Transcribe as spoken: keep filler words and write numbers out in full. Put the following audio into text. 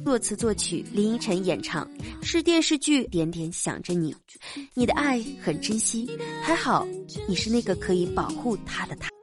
作词作曲林依晨演唱，是电视剧《点点想着你》。你的爱很珍惜，还好你是那个可以保护他的他。